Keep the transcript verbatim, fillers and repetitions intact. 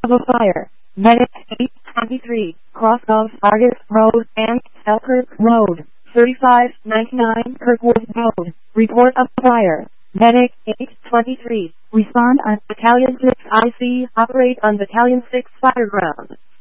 of a fire. Medic eight twenty-three, cross of Argus Road and Selkirk Road, thirty-five ninety-nine Kirkwood Road. Report of fire. Medic eight twenty-three, respond on Battalion six I C, operate on Battalion six fire ground.